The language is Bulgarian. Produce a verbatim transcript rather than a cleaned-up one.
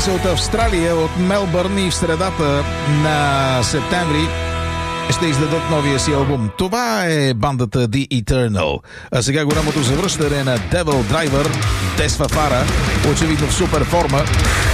са от Австралия, от Мелбърн и в средата на септември ще издадат новия си албум. Това е бандата The Eternal. А сега голямото завръщане на Devil Driver, Дес Фафара, очевидно в супер форма.